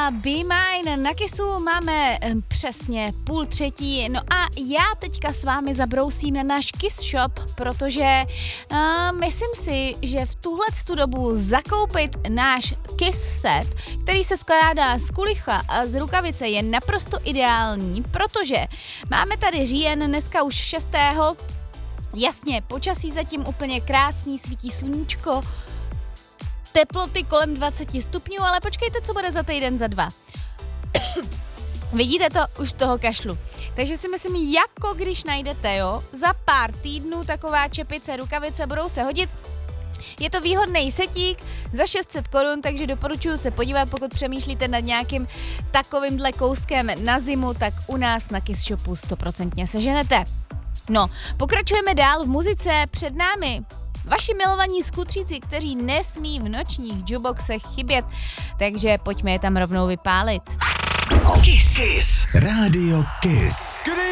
byla Be Mine. Na Kissu máme přesně 2:30. No a já teďka s vámi zabrousím na náš Kiss Shop, protože myslím si, že v tuhletu dobu zakoupit náš Kiss set, který se skládá z kulicha a z rukavice, je naprosto ideální, protože máme tady říjen, dneska už 6. Jasně, počasí zatím úplně krásný, svítí sluníčko, teploty kolem 20 stupňů, ale počkejte, co bude za týden, za 2. Vidíte to, už toho kašlu. Takže si myslím, jako když najdete, jo, za pár týdnů taková čepice, rukavice budou se hodit. Je to výhodný setík za 600 korun, takže doporučuji se podívat, pokud přemýšlíte nad nějakým takovýmhle kouskem na zimu, tak u nás na Kiss Shopu 100% seženete. No, pokračujeme dál v muzice, před námi vaši milovaní skutříci, kteří nesmí v nočních jukeboxech chybět, takže pojďme je tam rovnou vypálit. Kiss. Rádio Kiss.